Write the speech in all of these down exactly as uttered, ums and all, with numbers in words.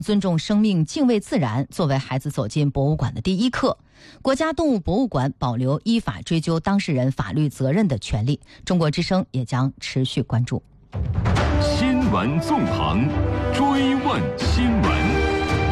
尊重生命，敬畏自然，作为孩子走进博物馆的第一课。国家动物博物馆保留依法追究当事人法律责任的权利。中国之声也将持续关注。 新闻纵横，追问新闻。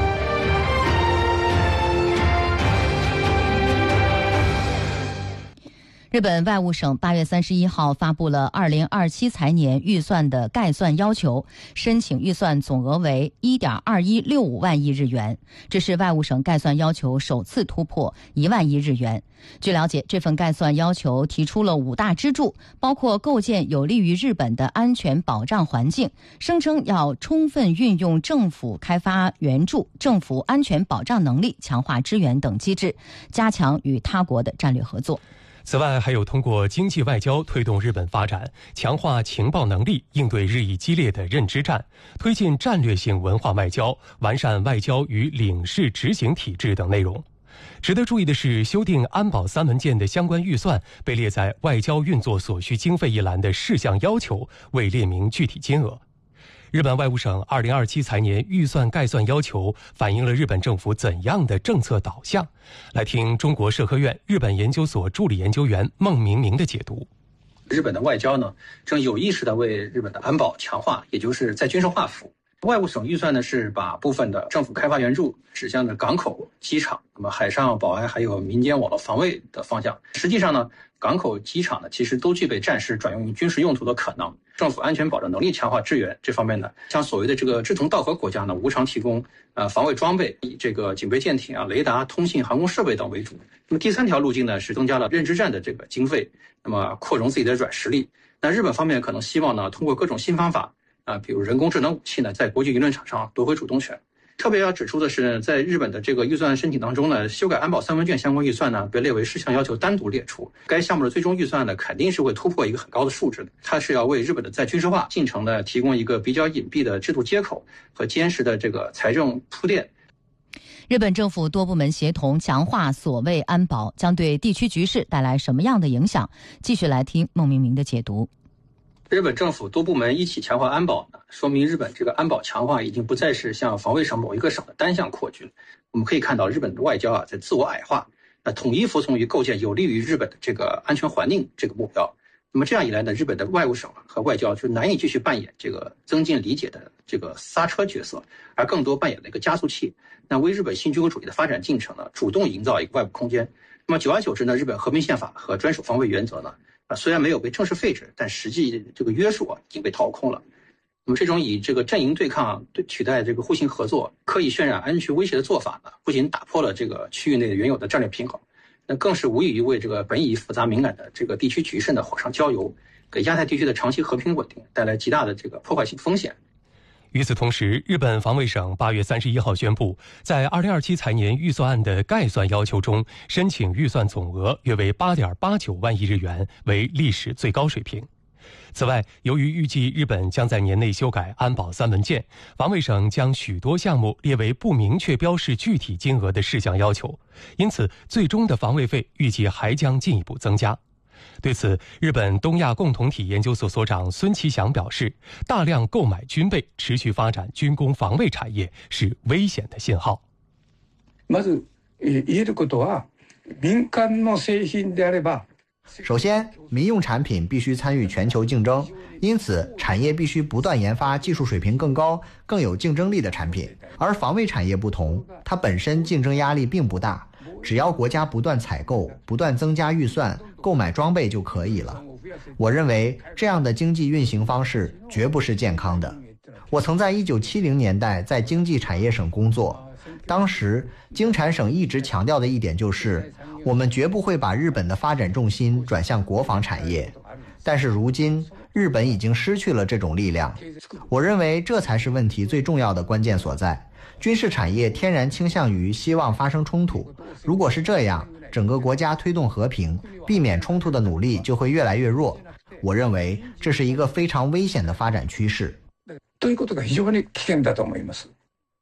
日本外务省八月三十一号发布了二零二七财年预算的概算要求，申请预算总额为 一点二一六五万亿日元，这是外务省概算要求首次突破一万亿日元。据了解，这份概算要求提出了五大支柱，包括构建有利于日本的安全保障环境，声称要充分运用政府开发援助、政府安全保障能力，强化支援等机制，加强与他国的战略合作。 此外，还有通过经济外交推动日本发展，强化情报能力，应对日益激烈的认知战，推进战略性文化外交，完善外交与领事执行体制等内容。值得注意的是，修订安保三文件的相关预算被列在外交运作所需经费一栏的事项要求，未列明具体金额。日本外务省二零二七财年预算概算要求反映了日本政府怎样的政策导向？来听中国社科院日本研究所助理研究员孟明明的解读。 日本的外交呢，正有意识地为日本的安保强化，也就是在军事化服务。外务省预算呢是把部分的政府开发援助指向的港口、机场，那么海上保安还有民间网络防卫的方向。实际上呢，港口、机场呢其实都具备战时转用于军事用途的可能。政府安全保障能力强化支援这方面呢，像所谓的这个志同道合国家呢，无偿提供呃防卫装备，以这个警备舰艇啊、雷达、通信、航空设备等为主。那么第三条路径呢是增加了认知战的这个经费，那么扩容自己的软实力。那日本方面可能希望呢，通过各种新方法。啊，比如人工智能武器呢，在国际舆论场上夺回主动权。特别要指出的是，在日本的这个预算申请当中呢，修改安保三文件相关预算呢，被列为事项要求单独列出。该项目的最终预算呢，肯定是会突破一个很高的数值的。它是要为日本的在军事化进程呢，提供一个比较隐蔽的制度接口和坚实的这个财政铺垫。 日本政府多部门协同强化所谓安保，将对地区局势带来什么样的影响？继续来听孟明明的解读。 日本政府多部门一起强化安保呢，说明日本这个安保强化已经不再是像防卫省某一个省的单项扩军。我们可以看到日本的外交啊，在自我矮化，那统一服从于构建有利于日本的这个安全环境这个目标。那么这样一来呢，日本的外务省和外交就难以继续扮演这个增进理解的这个刹车角色，而更多扮演了一个加速器，那为日本新军国主义的发展进程呢，主动营造一个外部空间。那么久而久之呢，日本和平宪法和专属防卫原则呢，啊，虽然没有被正式废止，但实际这个约束啊已经被掏空了。那么这种以这个阵营对抗对取代这个互信合作、刻意渲染安全威胁的做法呢，不仅打破了这个区域内原有的战略平衡，那更是无异于为这个本已复杂敏感的这个地区局势呢火上浇油，给亚太地区的长期和平稳定带来极大的这个破坏性风险。 与此同时，日本防卫省八月三十一号宣布，在二零二七财年预算案的概算要求中，申请预算总额约为八点八九万亿日元，为历史最高水平。此外，由于预计日本将在年内修改安保三文件，防卫省将许多项目列为不明确标示具体金额的事项要求，因此最终的防卫费预计还将进一步增加。对此，日本东亚共同体研究所所长孙其祥表示，大量购买军备、持续发展军工防卫产业是危险的信号。 まず言えることは、民間の製品であれば。 首先，民用产品必须参与全球竞争，因此产业必须不断研发技术水平更高、更有竞争力的产品。而防卫产业不同，它本身竞争压力并不大，只要国家不断采购、不断增加预算、购买装备就可以了。我认为这样的经济运行方式绝不是健康的。我曾在一九七零年代在经济产业省工作，当时经产省一直强调的一点就是，我们绝不会把日本的发展重心转向国防产业。但是如今，日本已经失去了这种力量。我认为这才是问题最重要的关键所在。军事产业天然倾向于希望发生冲突，如果是这样，整个国家推动和平、避免冲突的努力就会越来越弱。我认为这是一个非常危险的发展趋勢。 ということが非常に危険だと思います。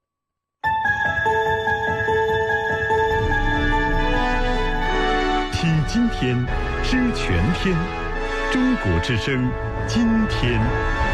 听今天，知全天，中国之声，今天。